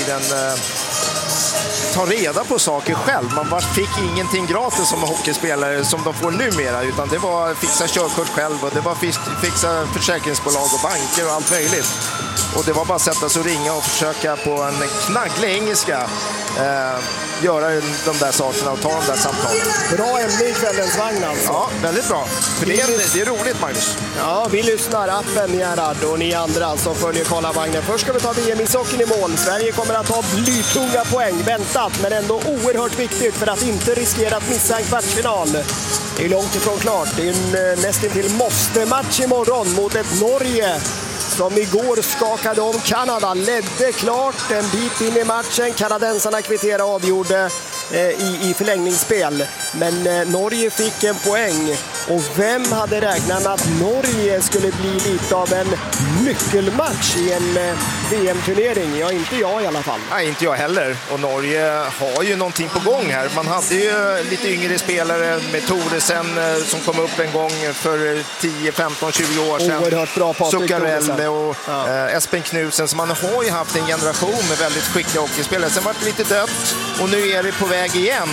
tiden ta reda på saker själv. Man fick ingenting gratis som hockeyspelare som de får numera, utan det var fixa körkort själv och det var fixa försäkringsbolag och banker och allt möjligt. Och det var bara att sätta sig och ringa och försöka på en knagglig engelska göra de där sakerna och ta de där samtalen. Bra ämne i kvällens vagn alltså. Ja, väldigt bra. För det är roligt, Magnus. Ja, vi lyssnar. Appen Gerhard och ni andra som följer Karlavagnen. Först ska vi ta VM-ishockeyn i mål. Sverige kommer att ha blytunga poäng. Väntat, men ändå oerhört viktigt för att inte riskera att missa en kvartsfinal. Det är långt ifrån klart. Det är en nästintill måste-match imorgon mot ett Norge som igår skakade om Kanada, ledde klart en bit in i matchen. Kanadensarna kvitterade och avgjorde i förlängningsspel. Men Norge fick en poäng. Och vem hade räknat med att Norge skulle bli lite av en nyckelmatch i en VM-turnering? Ja, inte jag i alla fall. Nej, inte jag heller. Och Norge har ju någonting på gång här. Man hade ju lite yngre spelare med Thoresen som kom upp en gång för 10, 15, 20 år sedan. Oerhört bra Patrik Zuccarelli och Espen Knudsen. Så man har ju haft en generation med väldigt skickliga hockeyspelare. Sen var det lite dött och nu är det på väg igen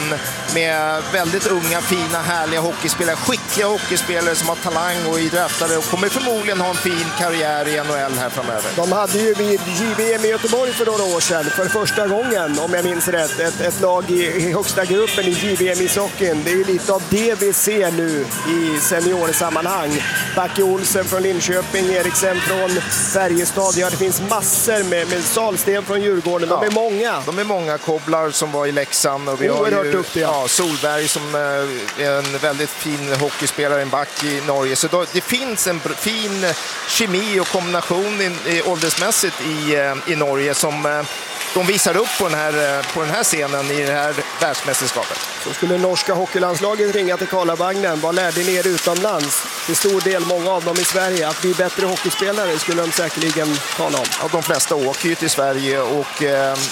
med väldigt unga, fina, härliga hockeyspelare. Skickliga hockeyspelare som har talang och är draftade och kommer förmodligen ha en fin karriär i NHL här framöver. De hade ju vid JVM i Göteborg för några år sedan för första gången, om jag minns rätt, ett lag i högsta gruppen i JVM-ishockeyn. Det är ju lite av det vi ser nu i seniorsammanhang. Backe Olsen från Linköping, Eriksen från Färjestad. Ja, det finns massor med Salsten från Djurgården. De är många. De är många. Kobblar som var i Leksand och vi har ju Solberg som är en väldigt fin hockeyspelare, en back i Norge. Så det finns en fin kemi och kombination åldersmässigt i Norge som de visar upp på den här scenen i det här världsmästerskapet. Så skulle norska hockeylandslaget ringa till Karlavagnen. Vad lärde ni er utomlands? Till stor del, många av dem i Sverige, att bli bättre hockeyspelare skulle de säkerligen tala om. Ja, de flesta åker ju till Sverige och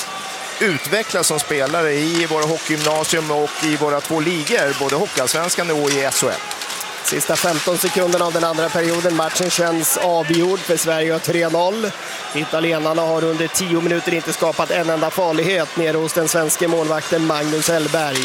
utvecklas som spelare i våra hockeygymnasium och i våra 2 ligor, både Hockeyallsvenskan och i SHL. Sista 15 sekunderna av den andra perioden. Matchen känns avgjord för Sverige 3-0. Italienarna har under 10 minuter inte skapat en enda farlighet nere hos den svenska målvakten Magnus Hellberg.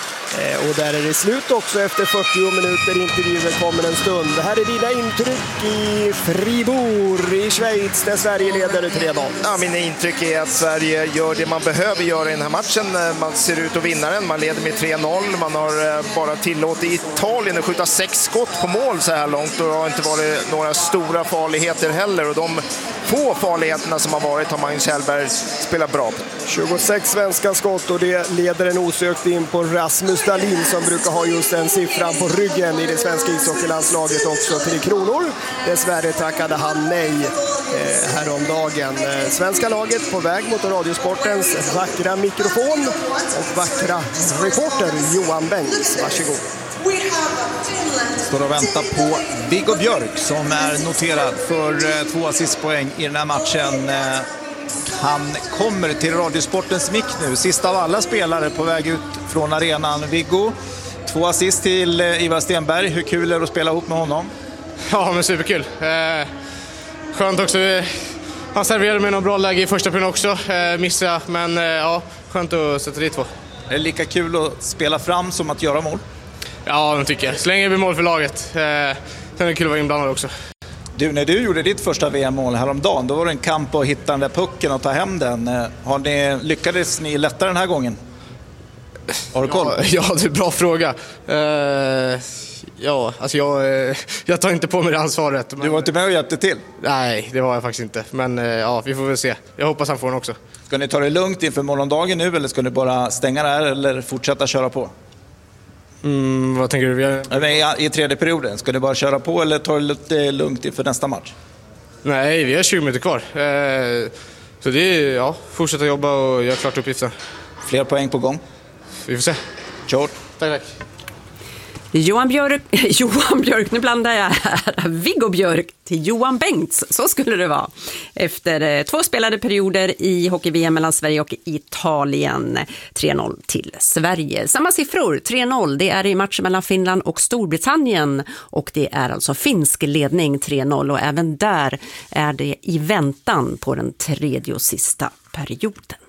Och där är det slut också efter 40 minuter. Intervjuer kommer en stund. Det här är dina intryck i Fribourg i Schweiz där Sverige leder 3-0. Ja, mina intryck är att Sverige gör det man behöver göra i den här matchen. Man ser ut att vinna den. Man leder med 3-0. Man har bara tillåtit Italien att skjuta 6 skott på mål så här långt. Och det har inte varit några stora farligheter heller. Och de få farligheterna som har varit har Magnus Hellberg spelat bra på. 26 svenska skott och det leder en osökt in på Rasmus Dahlin som brukar ha just den siffran på ryggen i det svenska ishockeylandslaget också. 3 kronor. Dessvärre tackade han nej häromdagen. Svenska laget på väg mot Radiosportens vackra mikrofon och vackra reporter Johan Bengts. Varsågod. Står och väntar på Viggo Björk som är noterad för 2 assistpoäng i den här matchen. Han kommer till Radiosportens mick nu. Sista av alla spelare på väg ut från arenan. Viggo, 2 assist till Ivar Stenberg. Hur kul är det att spela ihop med honom? Ja, men superkul. Skönt också. Han serverade med någon bra läge i första perioden också. Missa, men ja, skönt att sätta dit 2. Är det lika kul att spela fram som att göra mål? Ja, det tycker jag. Så länge det blir mål för laget. Sen är det kul att vara inblandad också. Du, när du gjorde ditt första VM-mål häromdagen, då var det en kamp att hitta den där pucken och ta hem den. Lyckades ni lättare den här gången? Har du koll? Ja, det är en bra fråga. Ja, alltså jag tar inte på mig det ansvaret. Du var inte med och hjälpte till? Nej, det var jag faktiskt inte. Men ja, vi får väl se. Jag hoppas han får den också. Ska ni ta det lugnt inför morgondagen nu eller ska ni bara stänga det här eller fortsätta köra på? Vad tänker du? I tredje perioden, ska ni bara köra på eller ta det lugnt inför nästa match? Nej, vi har 20 minuter kvar. Så det är, ja, fortsätta jobba och göra klart uppgiften. Fler poäng på gång? Vi får se. Kör. Tack. Johan Björk, nu blandar jag här. Viggo Björk till Johan Bengts, så skulle det vara. Efter 2 spelade perioder i hockey-VM mellan Sverige och Italien. 3-0 till Sverige. Samma siffror, 3-0, det är i matchen mellan Finland och Storbritannien. Och det är alltså finsk ledning 3-0 och även där är det i väntan på den 3:e och sista perioden.